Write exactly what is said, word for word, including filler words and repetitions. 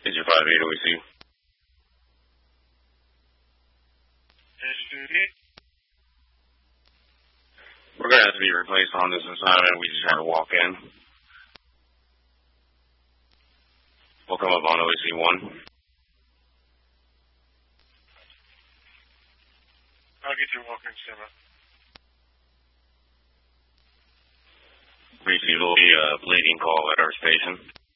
Digit five eight O E C. We're going to have to be replaced on this assignment. We just had to walk in. We'll come up on O E C one. I'll get you walking, Simmer. Received will be a bleeding call at our station.